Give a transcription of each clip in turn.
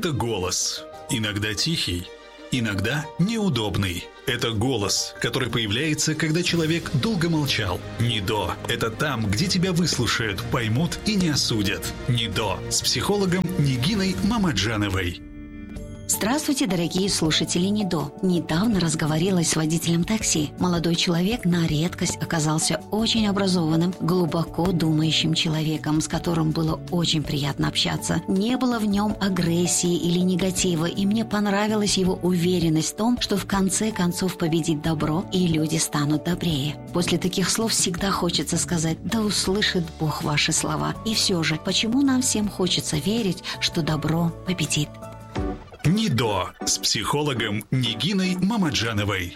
это голос. Иногда тихий, иногда неудобный. Это голос, который появляется, когда человек долго молчал. НИДО – это там, где тебя выслушают, поймут и не осудят. НИДО с психологом Нигиной Мамаджановой. Здравствуйте, дорогие слушатели НИДО. Недавно разговорилась с водителем такси. Молодой человек на редкость оказался очень образованным, глубоко думающим человеком, с которым было очень приятно общаться. Не было в нем агрессии или негатива, и мне понравилась его уверенность в том, что в конце концов победит добро, и люди станут добрее. После таких слов всегда хочется сказать: да услышит Бог ваши слова. И все же, почему нам всем хочется верить, что добро победит? НИДО с психологом Нигиной Мамаджановой.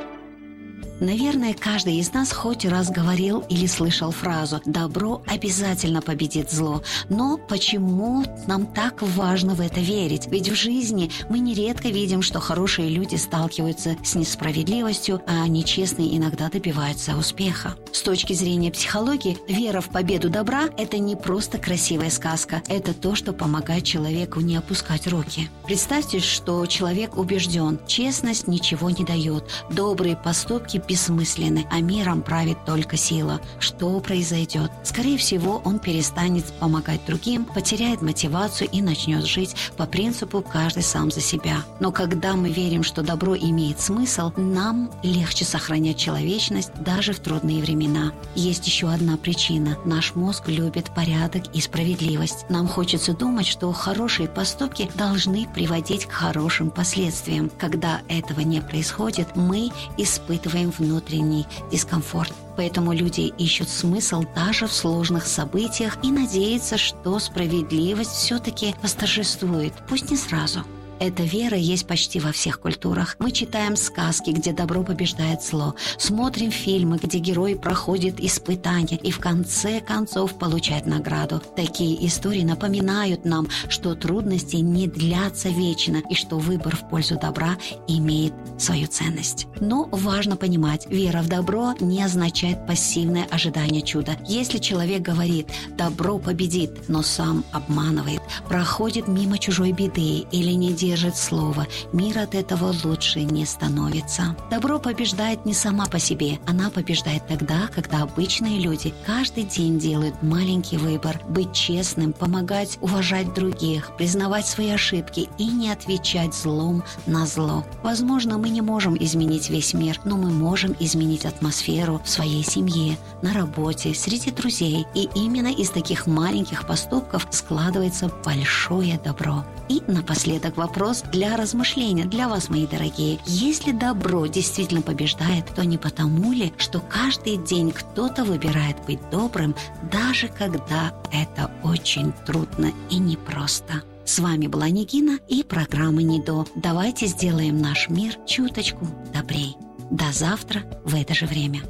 Наверное, каждый из нас хоть раз говорил или слышал фразу «добро обязательно победит зло». Но почему нам так важно в это верить? Ведь в жизни мы нередко видим, что хорошие люди сталкиваются с несправедливостью, а нечестные иногда добиваются успеха. С точки зрения психологии, вера в победу добра – это не просто красивая сказка, это то, что помогает человеку не опускать руки. Представьте, что человек убежден, честность ничего не дает, добрые поступки бессмысленны, а миром правит только сила. Что произойдет? Скорее всего, он перестанет помогать другим, потеряет мотивацию и начнет жить по принципу «каждый сам за себя». Но когда мы верим, что добро имеет смысл, нам легче сохранять человечность даже в трудные времена. Есть еще одна причина. Наш мозг любит порядок и справедливость. Нам хочется думать, что хорошие поступки должны приводить к хорошим последствиям. Когда этого не происходит, мы испытываем внутренний дискомфорт. Поэтому люди ищут смысл даже в сложных событиях и надеются, что справедливость все-таки восторжествует, пусть не сразу. Эта вера есть почти во всех культурах. Мы читаем сказки, где добро побеждает зло, смотрим фильмы, где герой проходит испытания и в конце концов получает награду. Такие истории напоминают нам, что трудности не длятся вечно и что выбор в пользу добра имеет свою ценность. Но важно понимать, вера в добро не означает пассивное ожидание чуда. Если человек говорит «добро победит», но сам обманывает, проходит мимо чужой беды или не держит слово, мир от этого лучше не становится. Добро побеждает не сама по себе. Она побеждает тогда, когда обычные люди каждый день делают маленький выбор. Быть честным, помогать, уважать других, признавать свои ошибки и не отвечать злом на зло. Возможно, мы не можем изменить весь мир, но мы можем изменить атмосферу в своей семье, на работе, среди друзей. И именно из таких маленьких поступков складывается большое добро. И напоследок вопрос для размышления для вас, мои дорогие. Если добро действительно побеждает, то не потому ли, что каждый день кто-то выбирает быть добрым, даже когда это очень трудно и непросто? С вами была Нигина и программа НИДО. Давайте сделаем наш мир чуточку добрей. До завтра в это же время.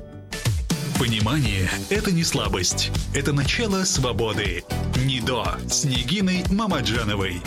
Понимание – это не слабость. Это начало свободы. НИДО с Нигиной Мамаджановой.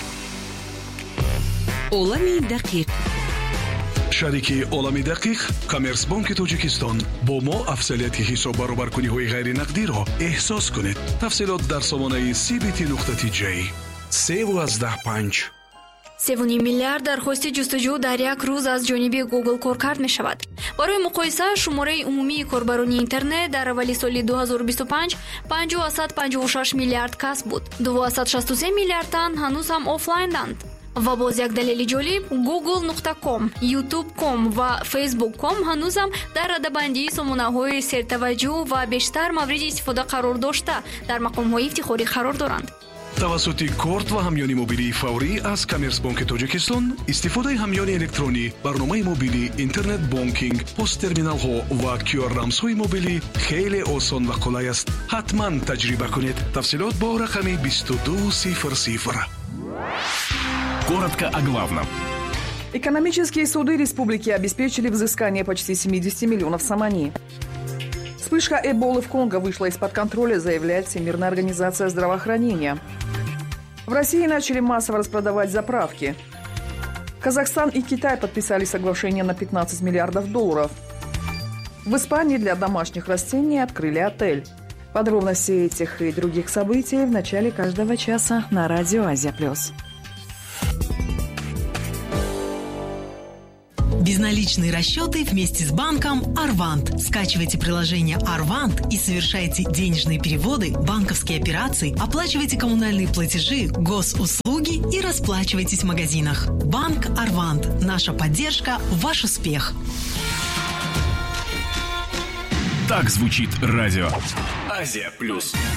олами дақиқ. шарики олами дақиқ коммерсбанки тоҷикистон бо мо афзалияти ҳисоб баробаркуниҳои ғайринақдиро эҳсос кунед. тафсилот дар сомонаи cbt.tj 3,15 3 миллиард дархости ҷустуҷӯ дар як рӯз аз ҷониби Google коркард мешавад. барои муқоиса шумораи умумии корбарони интернет дар аввали соли 2025 556 миллиард кас буд. 263 миллиард тан ҳанӯз ҳам офлайнданд. ва боз як далели ҷолиб, google.com, youtube.com ва facebook.com ҳанӯзам дар радабандии сомонаҳои сертаваҷҷӯҳ ва бештар мавриди истифода қарор дошта дар мақомҳои ифтихорӣ қарор доранд. тавассути корт ва ҳамёни мобилии фаврӣ аз коммерсбанки тоҷикистон истифодаи ҳамёни электронӣ, барномаи мобилӣ, интернет бонкинг, посттерминалҳо ва QR-рамзҳои мобилӣ хеле осон ва қулай аст. ҳатман таҷриба кунед. тафсилот бо рақами 2200. Коротко о главном. Экономические суды республики обеспечили взыскание почти 70 миллионов сомани. Вспышка Эболы в Конго вышла из-под контроля, заявляет Всемирная организация здравоохранения. В России начали массово распродавать заправки. Казахстан и Китай подписали соглашение на 15 миллиардов долларов. В Испании для домашних растений открыли отель. Подробности этих и других событий в начале каждого часа на радио Азия+. Безналичные расчеты вместе с банком «Арвант». Скачивайте приложение «Арвант» и совершайте денежные переводы, банковские операции, оплачивайте коммунальные платежи, госуслуги и расплачивайтесь в магазинах. Банк «Арвант». Наша поддержка – ваш успех. Так звучит радио Азия+.